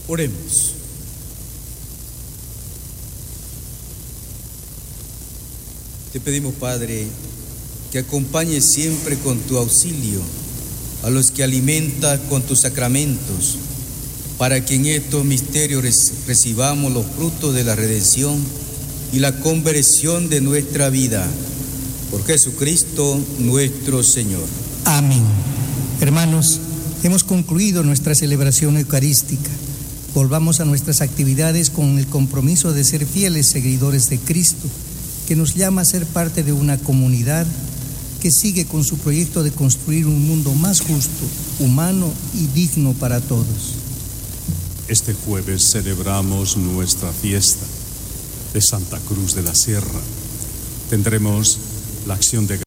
Oremos. Te pedimos, Padre, que acompañes siempre con tu auxilio a los que alimentas con tus sacramentos, para que en estos misterios recibamos los frutos de la redención y la conversión de nuestra vida. Por Jesucristo nuestro Señor. Amén. Hermanos, hemos concluido nuestra celebración eucarística. Volvamos a nuestras actividades con el compromiso de ser fieles seguidores de Cristo, que nos llama a ser parte de una comunidad que sigue con su proyecto de construir un mundo más justo, humano y digno para todos. Este jueves celebramos nuestra fiesta de Santa Cruz de la Sierra. Tendremos la acción de